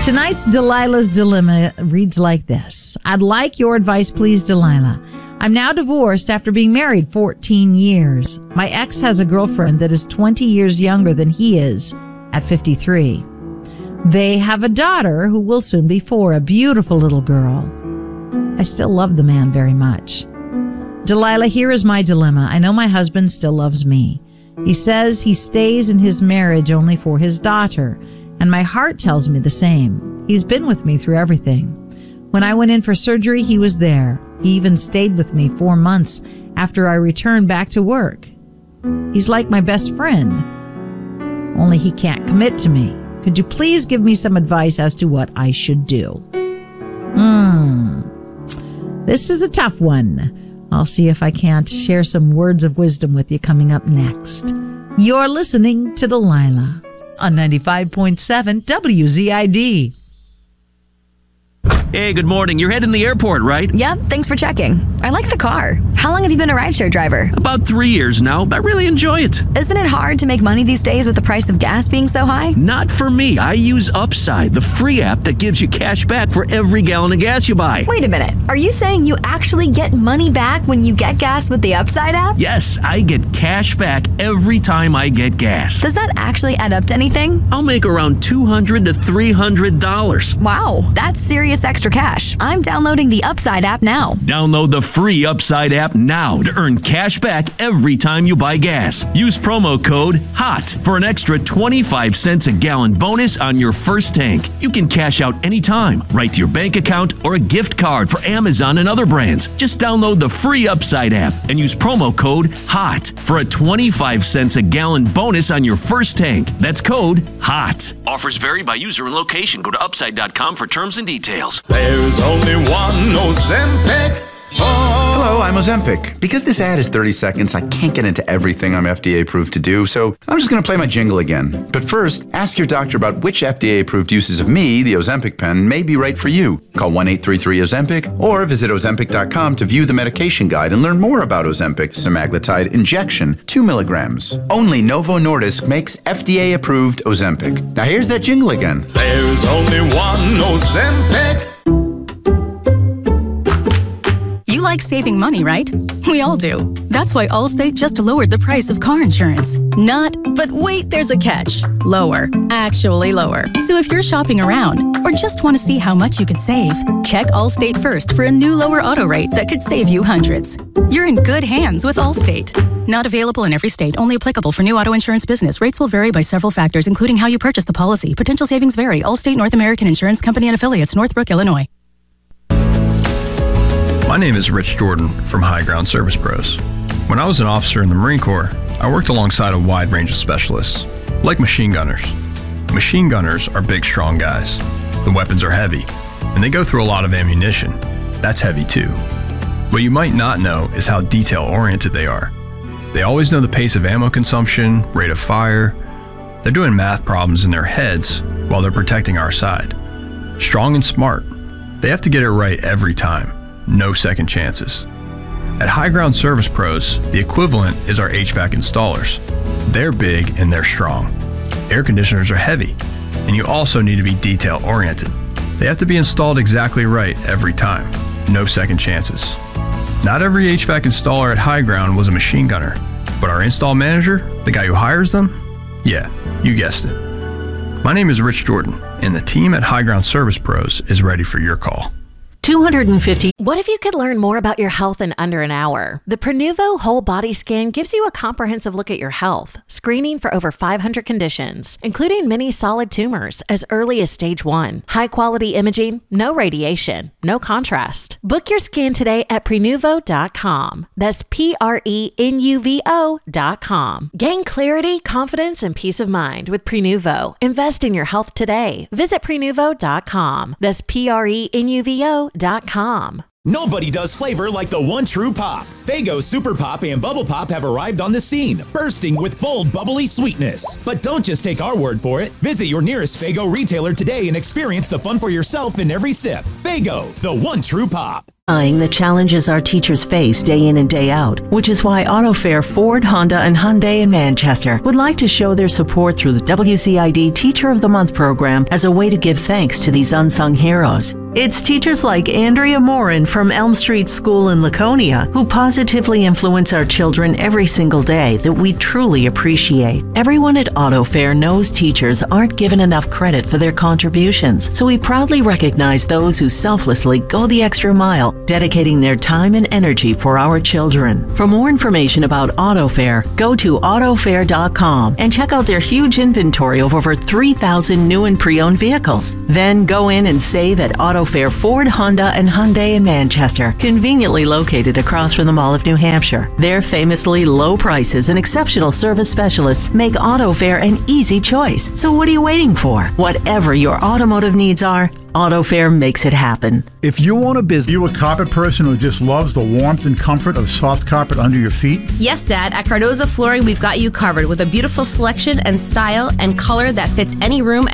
Tonight's Delilah's Dilemma reads like this. I'd like your advice, please, Delilah. I'm now divorced after being married 14 years. My ex has a girlfriend that is 20 years younger than he is at 53. They have a daughter who will soon be 4, a beautiful little girl. I still love the man very much. Delilah, here is my dilemma. I know my husband still loves me. He says he stays in his marriage only for his daughter, and my heart tells me the same. He's been with me through everything. When I went in for surgery, he was there. He even stayed with me 4 months after I returned back to work. He's like my best friend, only he can't commit to me. Could you please give me some advice as to what I should do? This is a tough one. I'll see if I can't share some words of wisdom with you coming up next. You're listening to Delilah on 95.7 WZID. Hey, good morning. You're heading to the airport, right? Yep, thanks for checking. I like the car. How long have you been a rideshare driver? About 3 years now. I really enjoy it. Isn't it hard to make money these days with the price of gas being so high? Not for me. I use Upside, the free app that gives you cash back for every gallon of gas you buy. Wait a minute. Are you saying you actually get money back when you get gas with the Upside app? Yes, I get cash back every time I get gas. Does that actually add up to anything? I'll make around $200 to $300. Wow, that's serious extra cash. I'm downloading the Upside app now. Download the free Upside app now to earn cash back every time you buy gas. Use promo code HOT for an extra 25 cents a gallon bonus on your first tank. You can cash out anytime, right to your bank account or a gift card for Amazon and other brands. Just download the free Upside app and use promo code HOT for a 25 cents a gallon bonus on your first tank. That's code HOT. Offers vary by user and location. Go to upside.com for terms and details. There's only one Ozempic. Hello, I'm Ozempic. Because this ad is 30 seconds, I can't get into everything I'm FDA approved to do, so I'm just going to play my jingle again. But first, ask your doctor about which FDA approved uses of me, the Ozempic pen, may be right for you. Call 1-833-OZEMPIC or visit Ozempic.com to view the medication guide and learn more about Ozempic semaglutide injection, 2 milligrams. Only Novo Nordisk makes FDA approved Ozempic. Now here's that jingle again. There's only one Ozempic. You like saving money, right? We all do. That's why Allstate just lowered the price of car insurance. But wait, there's a catch. Lower. Actually lower. So if you're shopping around or just want to see how much you could save, check Allstate first for a new lower auto rate that could save you hundreds. You're in good hands with Allstate. Not available in every state. Only applicable for new auto insurance business. Rates will vary by several factors, including how you purchase the policy. Potential savings vary. Allstate North American Insurance Company and Affiliates, Northbrook, Illinois. My name is Rich Jordan from High Ground Service Pros. When I was an officer in the Marine Corps, I worked alongside a wide range of specialists, like machine gunners. Machine gunners are big, strong guys. The weapons are heavy, and they go through a lot of ammunition. That's heavy too. What you might not know is how detail-oriented they are. They always know the pace of ammo consumption, rate of fire. They're doing math problems in their heads while they're protecting our side. Strong and smart. They have to get it right every time. No second chances. At High Ground Service Pros, the equivalent is our HVAC installers. They're big and they're strong. Air conditioners are heavy, and you also need to be detail-oriented. They have to be installed exactly right every time. No second chances. Not every HVAC installer at High Ground was a machine gunner, but our install manager, the guy who hires them, yeah, you guessed it. My name is Rich Jordan, and the team at High Ground Service Pros is ready for your call. 250. What if you could learn more about your health in under an hour? The Prenuvo Whole Body Scan gives you a comprehensive look at your health, screening for over 500 conditions, including many solid tumors as early as stage 1. High-quality imaging, no radiation, no contrast. Book your scan today at Prenuvo.com. That's Prenuvo.com. Gain clarity, confidence, and peace of mind with Prenuvo. Invest in your health today. Visit Prenuvo.com. That's Prenuvo.com. Nobody does flavor like the one true pop. Faygo Super Pop and Bubble Pop have arrived on the scene, bursting with bold, bubbly sweetness. But don't just take our word for it. Visit your nearest Faygo retailer today and experience the fun for yourself in every sip. Faygo, the one true pop. The challenges our teachers face day in and day out, which is why AutoFair Ford, Honda, and Hyundai in Manchester would like to show their support through the WCID Teacher of the Month program as a way to give thanks to these unsung heroes. It's teachers like Andrea Morin from Elm Street School in Laconia who positively influence our children every single day that we truly appreciate. Everyone at AutoFair knows teachers aren't given enough credit for their contributions, so we proudly recognize those who selflessly go the extra mile, dedicating their time and energy for our children. For more information about AutoFair, go to autofair.com and check out their huge inventory of over 3,000 new and pre-owned vehicles. Then go in and save at AutoFair Ford, Honda, and Hyundai in Manchester, conveniently located across from the Mall of New Hampshire. Their famously low prices and exceptional service specialists make AutoFair an easy choice. So what are you waiting for? Whatever your automotive needs are, AutoFair makes it happen. If you own a business, you a carpet person who just loves the warmth and comfort of soft carpet under your feet? Yes, Dad. At Cardozo Flooring, we've got you covered with a beautiful selection and style and color that fits any room